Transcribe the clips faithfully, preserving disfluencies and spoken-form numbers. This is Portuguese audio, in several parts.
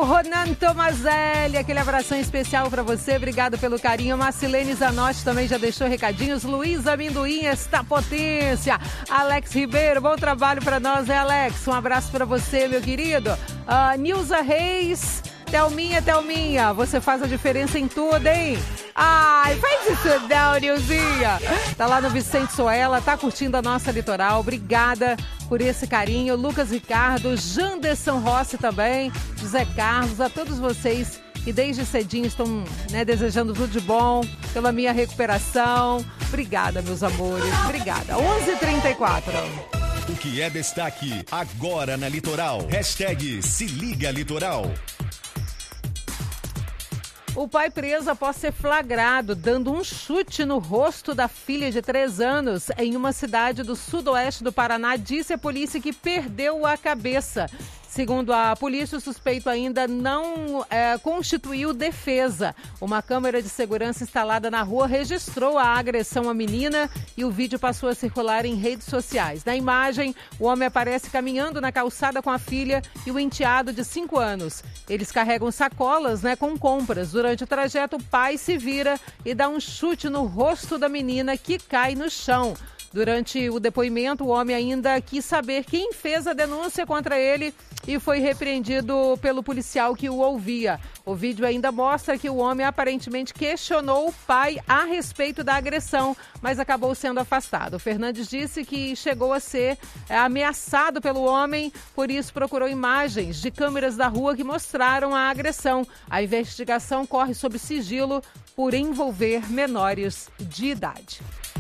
Ronan Tomazelli, aquele abração especial para você, obrigado pelo carinho. Marcilene Zanotti também já deixou recadinhos. Luiz Amendoim está potência. Alex Ribeiro, bom trabalho para nós, né, Alex? Um abraço para você, meu querido. Uh, Nilza Reis, Thelminha, Thelminha, você faz a diferença em tudo, hein? Ai, faz isso não, Nilzinha. Tá lá no Vicente Soela, tá curtindo a nossa litoral. Obrigada por esse carinho. Lucas Ricardo, Janderson Rossi também, José Carlos, a todos vocês que desde cedinho estão, né, desejando tudo de bom pela minha recuperação. Obrigada, meus amores. Obrigada. onze e trinta e quatro. O que é destaque agora na Litoral? Hashtag Se Liga Litoral. O pai preso após ser flagrado dando um chute no rosto da filha de três anos em uma cidade do sudoeste do Paraná disse à polícia que perdeu a cabeça. Segundo a polícia, o suspeito ainda não é, constituiu defesa. Uma câmera de segurança instalada na rua registrou a agressão à menina e o vídeo passou a circular em redes sociais. Na imagem, o homem aparece caminhando na calçada com a filha e o enteado de cinco anos. Eles carregam sacolas, né, com compras. Durante o trajeto, o pai se vira e dá um chute no rosto da menina que cai no chão. Durante o depoimento, o homem ainda quis saber quem fez a denúncia contra ele e foi repreendido pelo policial que o ouvia. O vídeo ainda mostra que o homem aparentemente questionou o pai a respeito da agressão, mas acabou sendo afastado. O Fernandes disse que chegou a ser é, ameaçado pelo homem, por isso procurou imagens de câmeras da rua que mostraram a agressão. A investigação corre sob sigilo por envolver menores de idade.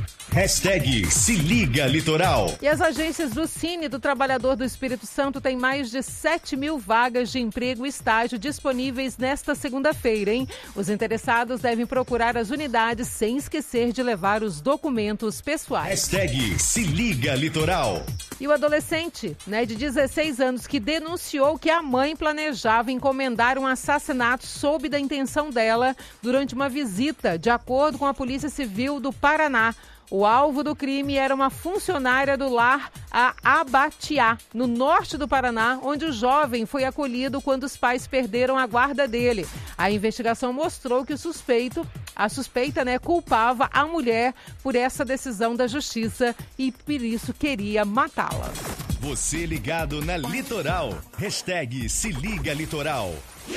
Hashtag Se Liga Litoral. E as agências do Cine do Trabalhador do Espírito Santo têm mais de sete mil vagas de emprego e estágio disponíveis nesta segunda-feira, hein? Os interessados devem procurar as unidades sem esquecer de levar os documentos pessoais. Hashtag Se Liga Litoral. E o adolescente, né, de dezesseis anos, que denunciou que a mãe planejava encomendar um assassinato sob da intenção dela durante uma visita, de acordo com a Polícia Civil do Paraná. O alvo do crime era uma funcionária do lar a Abatiá, no norte do Paraná, onde o jovem foi acolhido quando os pais perderam a guarda dele. A investigação mostrou que o suspeito, a suspeita, né, culpava a mulher por essa decisão da justiça e por isso queria matá-la. Você ligado na Litoral. Hashtag Se Liga Litoral.